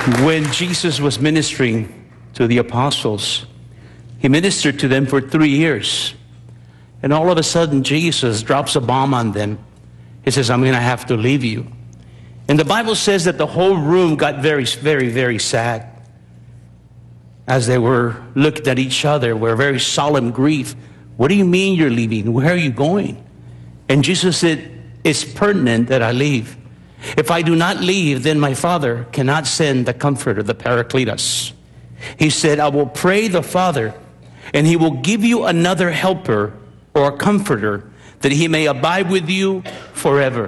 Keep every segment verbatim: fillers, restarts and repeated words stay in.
When Jesus was ministering to the apostles, he ministered to them for three years. And all of a sudden, Jesus drops a bomb on them. He says, I'm going to have to leave you. And the Bible says that the whole room got very, very, very sad. As they were looked at each other, were very solemn grief. What do you mean you're leaving? Where are you going? And Jesus said, it's pertinent that I leave. If I do not leave, then my Father cannot send the Comforter, the Paracletus. He said, I will pray the Father, and he will give you another helper or a comforter, that he may abide with you forever.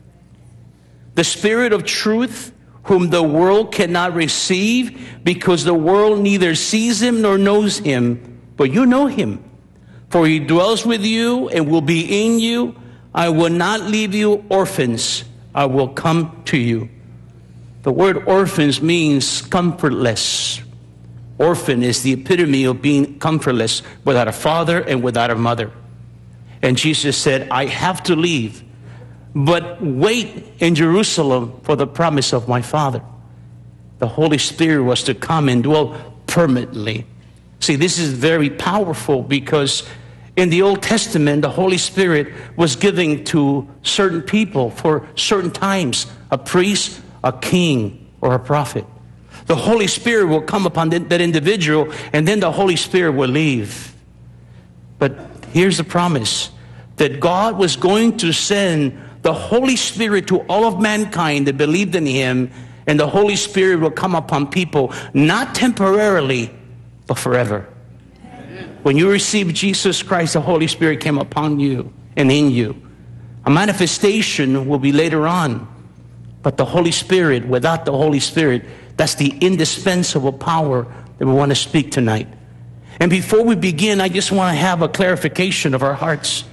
The Spirit of truth, whom the world cannot receive, because the world neither sees him nor knows him, but you know him. For he dwells with you and will be in you. I will not leave you orphans. I will come to you. The word orphans means comfortless. Orphan is the epitome of being comfortless, without a father and without a mother. And Jesus said, I have to leave, but wait in Jerusalem for the promise of my Father. The Holy Spirit was to come and dwell permanently. See, this is very powerful, because in the Old Testament, the Holy Spirit was given to certain people for certain times, a priest, a king, or a prophet. The Holy Spirit will come upon that individual, and then the Holy Spirit will leave. But here's the promise, that God was going to send the Holy Spirit to all of mankind that believed in him, and the Holy Spirit will come upon people, not temporarily, but forever. When you receive Jesus Christ, the Holy Spirit came upon you and in you. A manifestation will be later on. But the Holy Spirit, without the Holy Spirit, that's the indispensable power that we want to speak tonight. And before we begin, I just want to have a clarification of our hearts.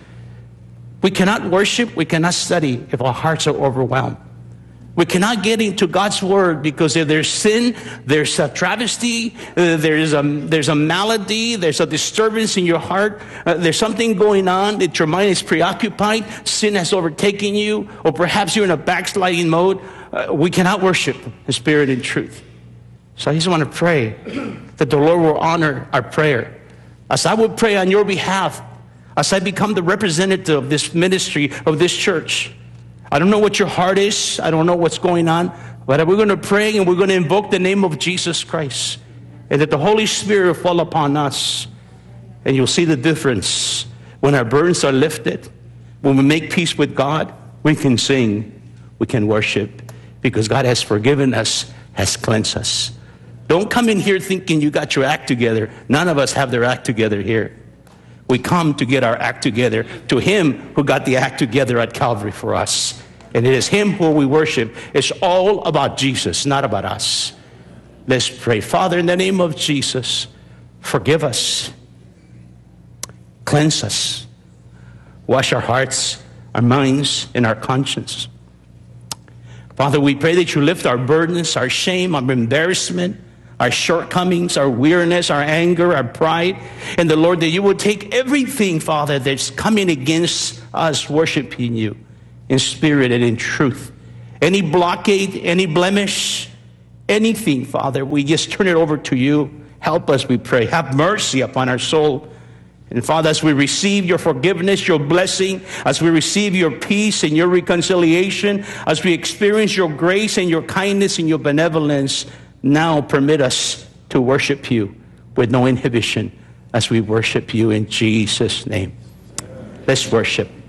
We cannot worship, we cannot study if our hearts are overwhelmed. We cannot get into God's word, because if there's sin, there's a travesty, uh, there's, a, there's a malady, there's a disturbance in your heart, uh, there's something going on that your mind is preoccupied, sin has overtaken you, or perhaps you're in a backsliding mode. Uh, we cannot worship in spirit and truth. So I just want to pray that the Lord will honor our prayer. As I would pray on your behalf, as I become the representative of this ministry, of this church, I don't know what your heart is. I don't know what's going on. But we're going to pray, and we're going to invoke the name of Jesus Christ. And that the Holy Spirit will fall upon us. And you'll see the difference. When our burdens are lifted, when we make peace with God, we can sing, we can worship. Because God has forgiven us, has cleansed us. Don't come in here thinking you got your act together. None of us have their act together here. We come to get our act together to him who got the act together at Calvary for us. And it is him who we worship. It's all about Jesus, not about us. Let's pray. Father, in the name of Jesus, forgive us. Cleanse us. Wash our hearts, our minds, and our conscience. Father, we pray that you lift our burdens, our shame, our embarrassment, our shortcomings, our weariness, our anger, our pride. And the Lord, that you will take everything, Father, that's coming against us worshiping you in spirit and in truth. Any blockade, any blemish, anything, Father, we just turn it over to you. Help us, we pray. Have mercy upon our soul. And Father, as we receive your forgiveness, your blessing, as we receive your peace and your reconciliation, as we experience your grace and your kindness and your benevolence, now permit us to worship you with no inhibition as we worship you in Jesus' name. Let's worship.